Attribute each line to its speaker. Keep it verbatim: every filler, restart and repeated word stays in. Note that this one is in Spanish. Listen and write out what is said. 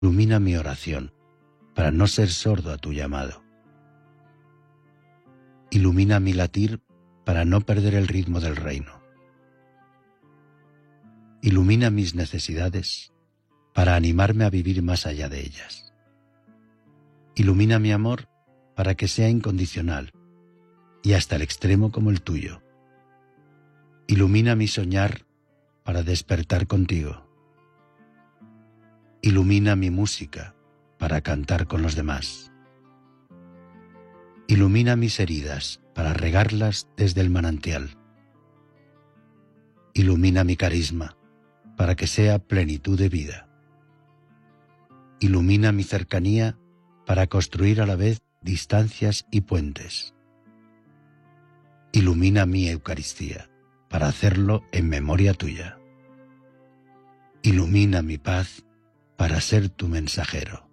Speaker 1: Ilumina mi oración, para no ser sordo a tu llamado. Ilumina mi latir, para no perder el ritmo del reino. Ilumina mis necesidades, para animarme a vivir más allá de ellas. Ilumina mi amor, para que sea incondicional, y hasta el extremo como el tuyo. Ilumina mi soñar, para despertar contigo. Ilumina mi música, para cantar con los demás. Ilumina mis heridas, para regarlas desde el manantial. Ilumina mi carisma, para que sea plenitud de vida. Ilumina mi cercanía, para construir a la vez distancias y puentes. Ilumina mi Eucaristía, para hacerlo en memoria tuya. Ilumina mi paz, para ser tu mensajero.